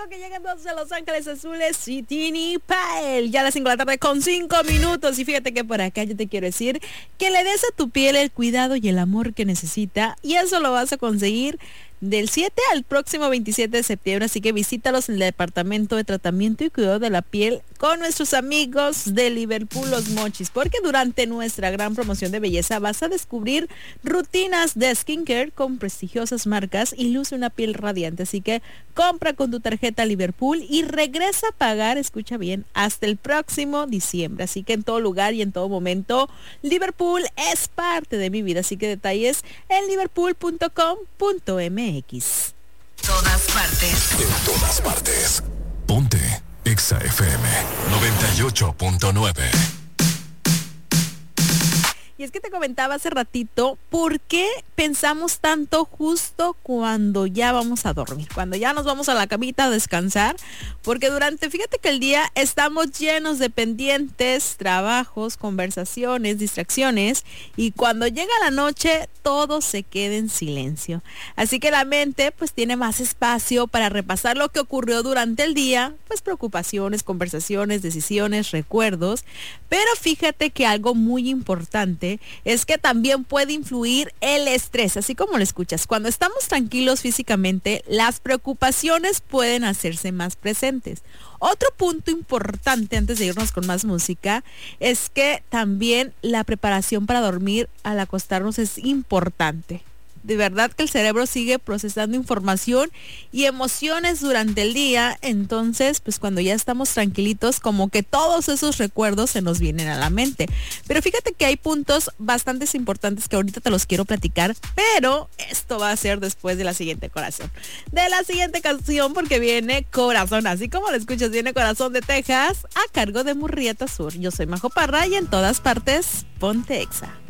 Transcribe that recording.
que llegan todos a Los Ángeles Azules y Tini Pael. Ya a las 5 de la tarde con 5 minutos. Y fíjate que por acá yo te quiero decir que le des a tu piel el cuidado y el amor que necesita. Y eso lo vas a conseguir del 7 al próximo 27 de septiembre, así que visítalos en el departamento de tratamiento y cuidado de la piel con nuestros amigos de Liverpool Los Mochis, porque durante nuestra gran promoción de belleza vas a descubrir rutinas de skincare con prestigiosas marcas y luce una piel radiante, así que compra con tu tarjeta Liverpool y regresa a pagar, escucha bien, hasta el próximo diciembre, así que en todo lugar y en todo momento Liverpool es parte de mi vida, así que detalles en liverpool.com.mx. Todas partes. En todas partes. Ponte Exa FM 98.9. Y es que te comentaba hace ratito, ¿por qué pensamos tanto justo cuando ya vamos a dormir? Cuando ya nos vamos a la camita a descansar, porque fíjate que el día estamos llenos de pendientes, trabajos, conversaciones, distracciones, y cuando llega la noche, todo se queda en silencio. Así que la mente pues tiene más espacio para repasar lo que ocurrió durante el día, pues preocupaciones, conversaciones, decisiones, recuerdos, pero fíjate que algo muy importante es que también puede influir el estrés, así como lo escuchas. Cuando estamos tranquilos físicamente, las preocupaciones pueden hacerse más presentes. Otro punto importante antes de irnos con más música es que también la preparación para dormir al acostarnos es importante. De verdad que el cerebro sigue procesando información y emociones durante el día, entonces pues cuando ya estamos tranquilitos como que todos esos recuerdos se nos vienen a la mente. Pero fíjate que hay puntos bastante importantes que ahorita te los quiero platicar, pero esto va a ser después de la siguiente canción porque viene Corazón, así como lo escuchas, viene Corazón de Texas a cargo de Murrieta Sur. Yo soy Majo Parra y en todas partes, ponte Exa.